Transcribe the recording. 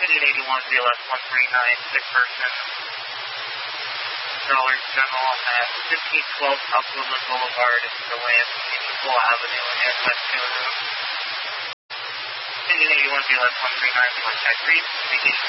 Engine 81 VLS 139, sick person. Dollars General at 1512 South Woodland Boulevard, Deland, Maple Avenue, and West Taylor Road. Engine 81 VLS 139, contact 3, speaking.